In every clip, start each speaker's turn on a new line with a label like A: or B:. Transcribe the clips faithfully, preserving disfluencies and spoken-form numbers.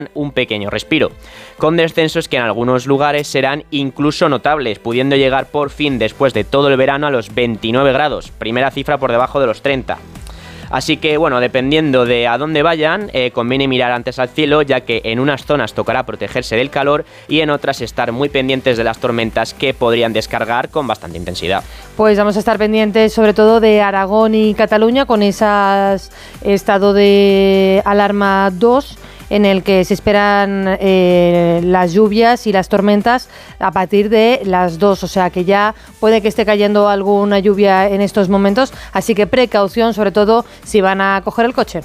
A: un pequeño respiro, con descensos que en algunos lugares serán incluso notables, pudiendo llegar por fin después de todo el verano a los veintinueve grados, primera cifra por debajo de los treinta. Así que bueno, dependiendo de a dónde vayan, eh, conviene mirar antes al cielo, ya que en unas zonas tocará protegerse del calor y en otras estar muy pendientes de las tormentas que podrían descargar con bastante intensidad.
B: Pues vamos a estar pendientes sobre todo de Aragón y Cataluña con ese estado de alarma dos, en el que se esperan eh, las lluvias y las tormentas a partir de las dos, o sea que ya puede que esté cayendo alguna lluvia en estos momentos, así que precaución sobre todo si van a coger el coche.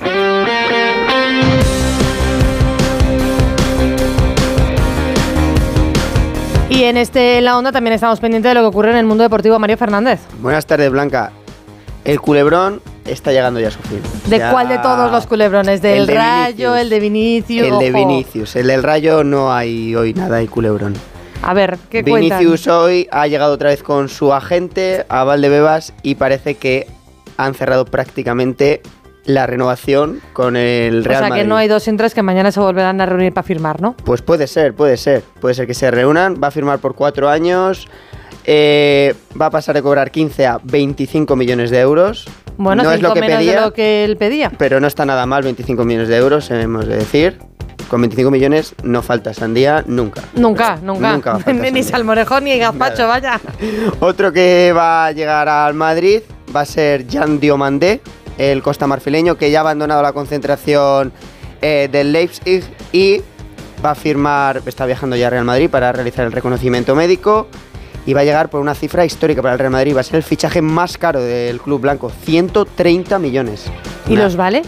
B: Y en este La Onda también estamos pendientes de lo que ocurre en el mundo deportivo. Mario Fernández.
C: Buenas tardes, Blanca. El culebrón está llegando ya a su fin.
B: ¿De
C: ya...
B: cuál de todos los culebrones? ¿Del
C: el de
B: Rayo,
C: Vinicius.
B: el de Vinicius?
C: El de
B: Ojo.
C: Vinicius. El del Rayo no hay hoy nada, hay culebrón.
B: A ver, ¿qué
C: Vinicius
B: cuentan?
C: hoy ha llegado otra vez con su agente a Valdebebas y parece que han cerrado prácticamente la renovación con el Real Madrid.
B: O sea
C: Madrid.
B: que no hay dos sin tres, que mañana se volverán a reunir para firmar, ¿no?
C: Pues puede ser, puede ser. Puede ser que se reúnan, va a firmar por cuatro años, eh, va a pasar de cobrar quince a veinticinco millones de euros.
B: Bueno,
C: no es lo que
B: menos
C: pedía,
B: de lo que él pedía.
C: pero no está nada mal veinticinco millones de euros, hemos de decir. Con veinticinco millones no falta sandía nunca.
B: Nunca, nunca.
C: Nunca va a faltar
B: Ni
C: sandía.
B: salmorejón ni gazpacho, vaya.
C: Otro que va a llegar al Madrid va a ser Jan Diomandé, el costamarfileño que ya ha abandonado la concentración eh, del Leipzig y va a firmar, está viajando ya a Real Madrid para realizar el reconocimiento médico y va a llegar por una cifra histórica para el Real Madrid. Va a ser el fichaje más caro del club blanco, ciento treinta millones.
B: ¿Y
C: Nah.
B: los vale?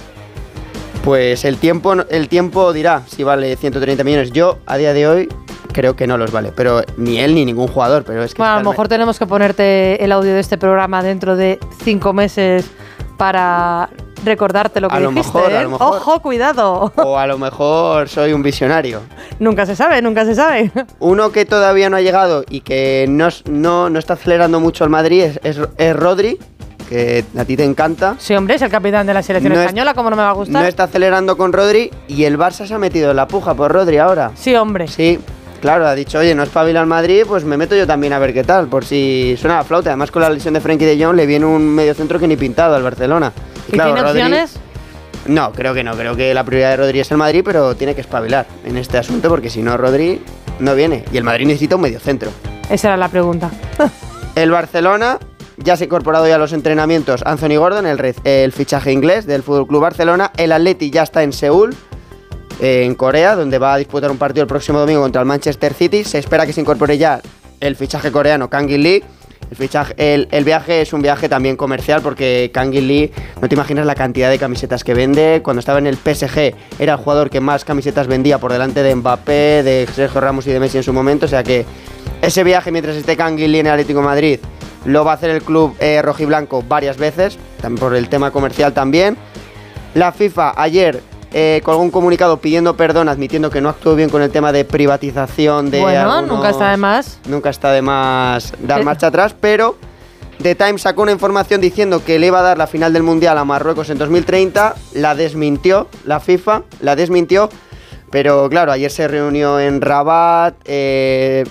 C: Pues el tiempo, el tiempo dirá si vale ciento treinta millones. Yo, a día de hoy, creo que no los vale. Pero ni él ni ningún jugador. Pero es que
B: Bueno, a lo
C: está-
B: mejor tenemos que ponerte el audio de este programa dentro de cinco meses para recordarte lo que
C: A lo
B: dijiste,
C: mejor, a
B: ¿eh?
C: lo mejor.
B: Ojo, cuidado.
C: O a lo mejor soy un visionario.
B: Nunca se sabe, nunca se sabe.
C: Uno que todavía no ha llegado y que no, es- no, no está acelerando mucho al Madrid es, es, es Rodri, que a ti te encanta.
B: Sí, hombre, es el capitán de la selección
C: No es-
B: española, ¿cómo no me va a gustar?
C: No está acelerando con Rodri y el Barça se ha metido en la puja por Rodri ahora.
B: Sí, hombre.
C: Sí, claro, ha dicho, oye, no espabila al Madrid, pues me meto yo también a ver qué tal, por si suena la flauta. Además, con la lesión de Frenkie de Jong le viene un mediocentro que ni pintado al Barcelona.
B: ¿Y tiene
C: Rodri-
B: opciones?
C: No, creo que no. Creo que la prioridad de Rodri es el Madrid, pero tiene que espabilar en este asunto porque si no, Rodri no viene. Y el Madrid necesita un mediocentro.
B: Esa era la pregunta.
C: El Barcelona ya se ha incorporado ya a los entrenamientos Anthony Gordon, el, re- el fichaje inglés del F C Barcelona. El Atleti ya está en Seúl, eh, en Corea, donde va a disputar un partido el próximo domingo contra el Manchester City. Se espera que se incorpore ya el fichaje coreano Kang-in Lee. El, fichaje, el, el viaje es un viaje también comercial porque Kang-in Lee, no te imaginas la cantidad de camisetas que vende. Cuando estaba en el P S G era el jugador que más camisetas vendía por delante de Mbappé, de Sergio Ramos y de Messi en su momento. O sea que ese viaje mientras esté Kang-in Lee en el Atlético de Madrid lo va a hacer el club eh, rojiblanco varias veces, también por el tema comercial también. La FIFA ayer eh, colgó un comunicado pidiendo perdón, admitiendo que no actuó bien con el tema de privatización de
B: Bueno,
C: algunos-
B: nunca está de más.
C: Nunca está de más dar
B: Eh.
C: marcha atrás, pero The Times sacó una información diciendo que le iba a dar la final del Mundial a Marruecos en dos mil treinta, la desmintió la FIFA, la desmintió, pero claro, ayer se reunió en Rabat, eh,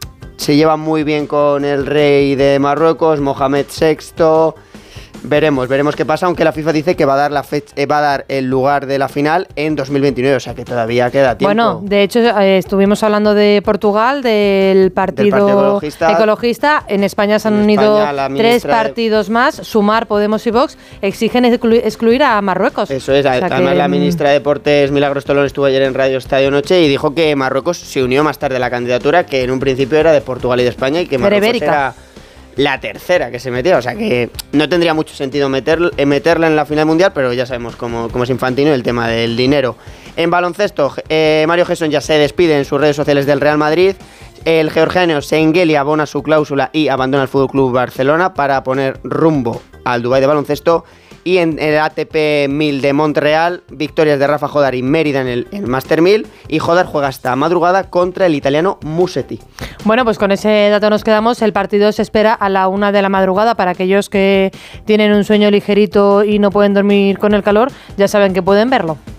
C: se lleva muy bien con el rey de Marruecos, Mohamed sexto. Veremos, veremos qué pasa, aunque la FIFA dice que va a dar la fecha, eh, va a dar el lugar de la final en dos mil veintinueve, o sea que todavía queda tiempo.
B: Bueno, de hecho, eh, estuvimos hablando de Portugal, del partido,
C: partido ecologista.
B: ecologista. En España se han
C: En
B: unido
C: España, la
B: tres
C: ministra de-
B: partidos más. Sumar, Podemos y Vox exigen exclu- excluir a Marruecos.
C: Eso es,
B: O sea
C: además
B: que,
C: la
B: mm,
C: ministra de Deportes Milagros Tolón estuvo ayer en Radio Estadio Noche y dijo que Marruecos se unió más tarde a la candidatura, que en un principio era de Portugal y de España y que Marruecos
B: Berebérica.
C: era la tercera que se metía, o sea que no tendría mucho sentido meter, eh, meterla en la final mundial, pero ya sabemos cómo, cómo es Infantino el tema del dinero. En baloncesto, eh, Mario Gesson ya se despide en sus redes sociales del Real Madrid. El georgiano Sengeli abona su cláusula y abandona el F C Barcelona para poner rumbo al Dubái de baloncesto. Y en el A T P mil de Montreal, victorias de Rafa Jodar y Mérida en el, el Master mil. Y Jodar juega hasta madrugada contra el italiano Musetti.
B: Bueno, pues con ese dato nos quedamos. El partido se espera a la una de la madrugada. Para aquellos que tienen un sueño ligerito y no pueden dormir con el calor, ya saben que pueden verlo.